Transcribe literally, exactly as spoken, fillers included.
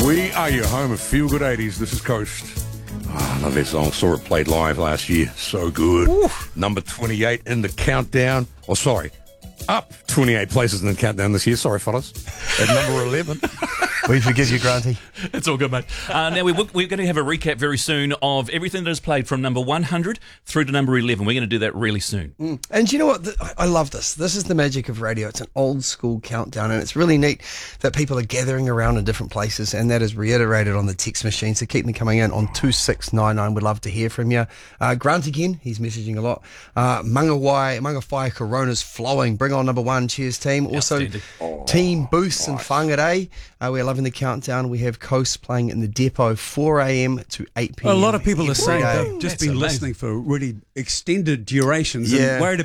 We are your home of Feel Good eighties. This is Coast. Oh, I love that song. Saw it played live last year. So good. Oof. Number twenty-eight in the countdown. Oh, sorry. Up twenty-eight places in the countdown this year. Sorry, fellas. At number eleven. We forgive you, Granty. It's all good, mate. Uh, now, we, we're going to have a recap very soon of everything that is played from number one hundred through to number eleven. We're going to do that really soon. Mm. And you know what? I love this. This is the magic of radio. It's an old school countdown, and it's really neat that people are gathering around in different places, and that is reiterated on the text machine. So keep them coming in on two six nine nine. We'd love to hear from you. Uh, Grant again, he's messaging a lot. Uh, Mangawai, Mangawhai Corona's flowing. Bring on number one. Cheers, team. Also, Oh, Team Boost and nice. Whangarei. Uh, we're loving the countdown. We have Coast playing in the depot four a.m. to eight p.m. A lot of people are every saying day. they've just That's been amazing. listening for really extended durations Yeah. and worried